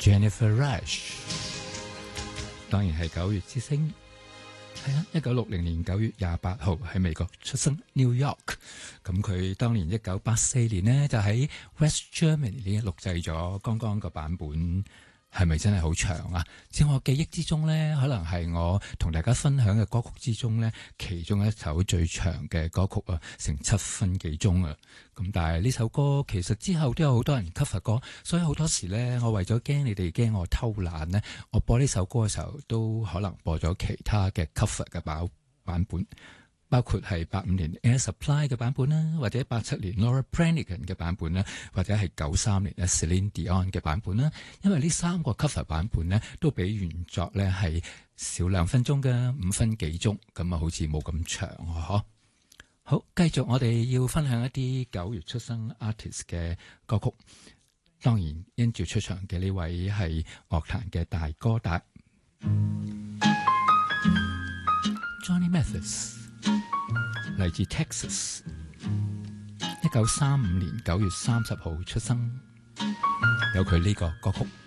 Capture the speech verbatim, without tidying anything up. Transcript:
Jennifer Rush， 當然係九月之星。係啊，一九六零年九月廿八號喺美國出生 New York。咁佢當年一九八四年呢，就喺 West Germany 呢錄製咗剛剛個版本。係咪真係好長啊？在我記憶之中呢，可能係我同大家分享嘅歌曲之中呢，其中一首最長嘅歌曲啊，成七分幾鐘啊。咁但係呢首歌其實之後都有好多人 cover 歌，所以好多時呢，我為咗驚你哋驚我偷懶呢，我播呢首歌嘅時候都可能播咗其他嘅 cover 嘅版版本。包括係八五年 Air Supply 嘅版本啦，或者八七年 Laura Branigan 嘅版本啦，或者係九三年 Celine Dion 嘅版本啦。因為呢三個 cover 版本呢，都比原作呢係少兩分鐘嘅，五分幾鐘，咁啊好似冇咁長喎。好，繼續我哋要分享一啲九月出生 artist 嘅歌曲。當然因住出場嘅呢位係樂壇嘅大哥大 Johnny Mathis，嚟自 Texas， 一九三五年九月三十號出生，有佢呢個歌曲。